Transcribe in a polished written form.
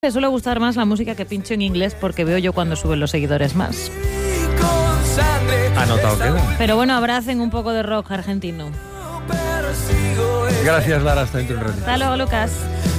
Me suele gustar más la música que pincho en inglés porque veo yo cuando suben los seguidores más. Anotado queda. Pero bueno, abracen un poco de rock argentino. Gracias, Lara. Hasta dentro de un ratito. Hasta luego, Lucas.